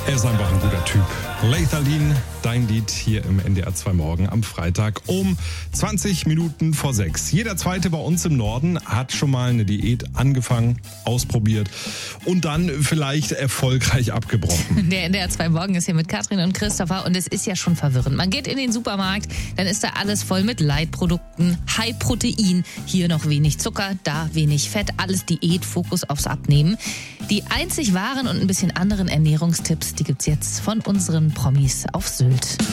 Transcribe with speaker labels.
Speaker 1: Er ist einfach ein guter Typ. Lethalin, dein Lied hier im NDR 2 Morgen am Freitag um 20 Minuten vor 6. Jeder Zweite bei uns im Norden hat schon mal eine Diät angefangen, ausprobiert und dann vielleicht erfolgreich abgebrochen.
Speaker 2: Der NDR 2 Morgen ist hier mit Katrin und Christopher und es ist ja schon verwirrend. Man geht in den Supermarkt, dann ist da alles voll mit Leitprodukten, High Protein, hier noch wenig Zucker, da wenig Fett, alles Diät, Fokus aufs Abnehmen. Die einzig wahren und ein bisschen anderen Ernährungstipps, die gibt's jetzt von unseren Promis auf Sylt.